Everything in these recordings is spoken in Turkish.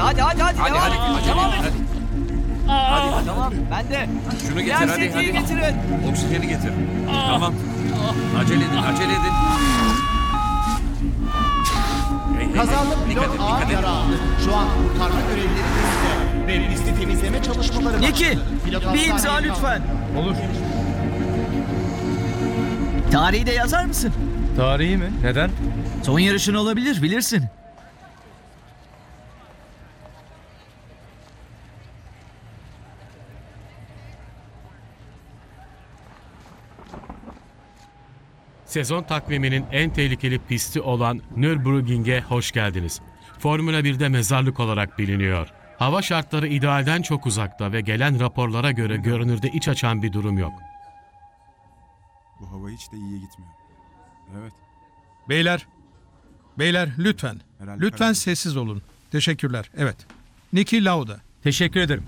Hadi. Hadi Devam et. hadi. Tamam ben de. Şunu getir Diğer hadi setiyi hadi. getirin. Oksijeni getir. Tamam. Acele edin. Hey, Kazalı dikkat pilot et, ağır dikkat et. yara aldı. Şu an kurtarma görevlileri pistte ve pisti temizleme çalışmaları Niki, başladı. Pilot bir imza hastaneye lütfen. Olur. Tarihi de yazar mısın? Tarihi mi? Neden? Son yarışın olabilir, bilirsin. Sezon takviminin en tehlikeli pisti olan Nürburgring'e hoş geldiniz. Formula 1'de mezarlık olarak biliniyor. Hava şartları idealden çok uzakta ve gelen raporlara göre görünürde iç açan bir durum yok. Bu hava hiç de iyiye gitmiyor. Evet. Beyler lütfen. Herhalde Lütfen karar sessiz olun. Teşekkürler. Evet. Niki Lauda. Teşekkür ederim.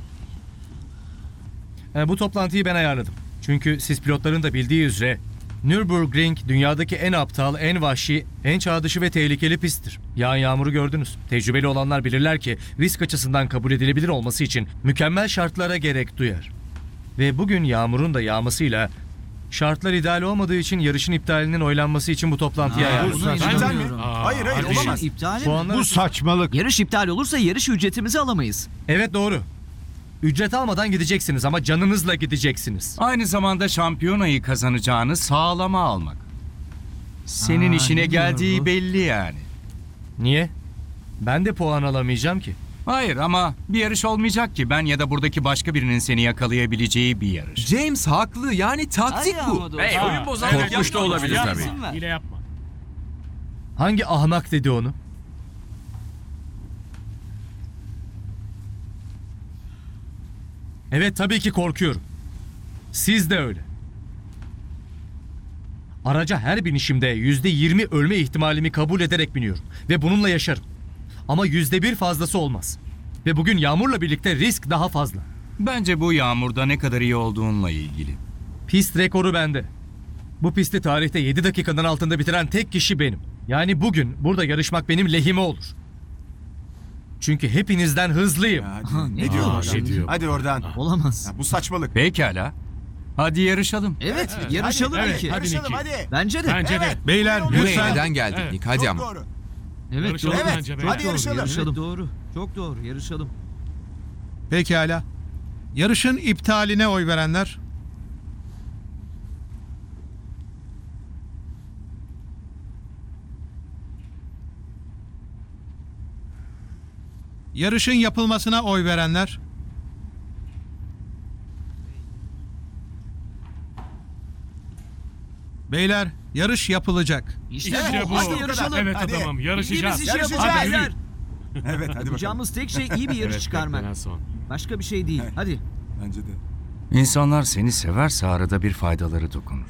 Bu toplantıyı ben ayarladım. Çünkü siz pilotların da bildiği üzere Nürburgring dünyadaki en aptal, en vahşi, en çağ dışı ve tehlikeli pisttir. Yağan yağmuru gördünüz. Tecrübeli olanlar bilirler ki risk açısından kabul edilebilir olması için mükemmel şartlara gerek duyar. Ve bugün yağmurun da yağmasıyla şartlar ideal olmadığı için yarışın iptalinin oylanması için bu toplantıyı ayarladım. Buna inanamıyorum. Hayır kardeşim. olamaz. İptal mi? Puanlar- Bu saçmalık. Yarış iptal olursa yarış ücretimizi alamayız. Evet doğru. Ücret almadan gideceksiniz ama canınızla gideceksiniz. Aynı zamanda şampiyonayı kazanacağını sağlama almak. Senin işine ne diyor geldiği bu? belli yani. Niye? Ben de puan alamayacağım ki. Hayır ama bir yarış olmayacak ki ben ya da buradaki başka birinin seni yakalayabileceği bir yarış. James haklı. Yani taktik bu. Hey, oyun bozan Korkmuş da olabilir tabii. Hile yapma. Hangi ahmak dedi onu? Evet tabii ki korkuyorum. Siz de öyle. Araca her binişimde %20 ölme ihtimalimi kabul ederek biniyorum. Ve bununla yaşarım. Ama %1 fazlası olmaz. Ve bugün yağmurla birlikte risk daha fazla. Bence bu yağmurda ne kadar iyi olduğunla ilgili. Pist rekoru bende. Bu pisti tarihte 7 dakikanın altında bitiren tek kişi benim. Yani bugün burada yarışmak benim lehime olur. Çünkü hepinizden hızlıyım. Ya hadi. Ne diyorlar? Ne diyor? Hadi oradan. Olamaz. Ya bu saçmalık. Pekala. Hadi yarışalım. Evet, yarışalım hadi, Niki. hadi. Yarışalım Niki. hadi. Bence de. Bence de. Beyler Buraya Buraya lütfen. neden geldik Evet. Nick? Hadi Çok ama. doğru. Evet, Yarışalım doğru. bence be. Hadi Doğru, yarışalım. yarışalım. Doğru. Çok doğru. Yarışalım. Pekala. Yarışın iptaline oy verenler. Yarışın yapılmasına oy verenler. Beyler, yarış yapılacak. İşte İşte bu. bu. Hadi yarışalım. Evet Hadi. adamım yarışacağız. İşi yapacağız Yarışacağız. beyler. Evet hadi bakalım. Yapacağımız tek şey iyi bir yarış Evet, çıkarmak. beklenen son. Başka bir şey değil. Evet. Hadi. Bence de. İnsanlar seni severse arada bir faydaları dokunur.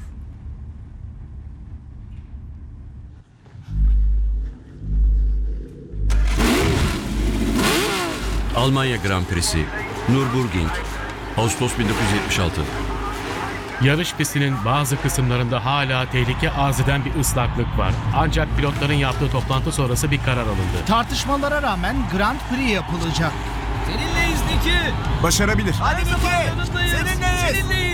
Almanya Grand Prix'si, Nürburgring, Ağustos 1976. Yarış pistinin bazı kısımlarında hala tehlike arz eden bir ıslaklık var. Ancak pilotların yaptığı toplantı sonrası bir karar alındı. Tartışmalara rağmen Grand Prix yapılacak. Seninleyiz Niki. Başarabilir. Hadi Niki. Seninleyiz. Seninleyiz.